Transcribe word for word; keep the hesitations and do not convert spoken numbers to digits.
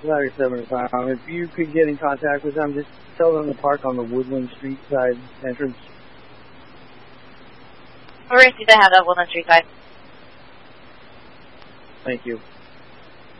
Larry seventy-five. Um, if you could get in contact with them, just tell them to park on the Woodland Street side entrance. We're going to see the head of Woodland Street side. Thank you.